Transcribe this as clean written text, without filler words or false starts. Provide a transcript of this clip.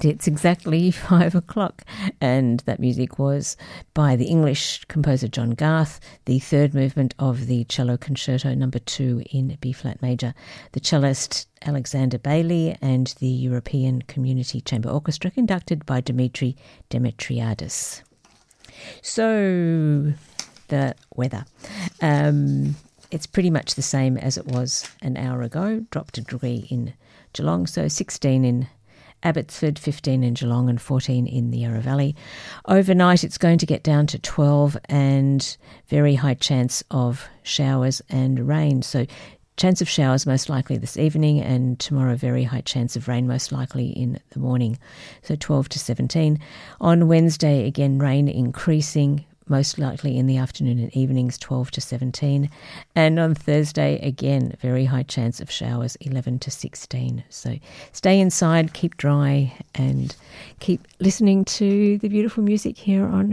And it's exactly 5 o'clock. And that music was by the English composer John Garth, the third movement of the Cello Concerto No. 2 in B-flat major, the cellist Alexander Bailey, and the European Community Chamber Orchestra, conducted by Dimitri Demetriadis. So, the weather. It's pretty much the same as it was an hour ago. Dropped a degree in Geelong, so 16 in Abbotsford, 15 in Geelong and 14 in the Yarra Valley. Overnight it's going to get down to 12 and very high chance of showers and rain. So chance of showers most likely this evening, and tomorrow very high chance of rain most likely in the morning. So 12 to 17. On Wednesday again rain increasing, most likely in the afternoon and evenings, 12 to 17. And on Thursday, again, very high chance of showers, 11 to 16. So stay inside, keep dry, and keep listening to the beautiful music here on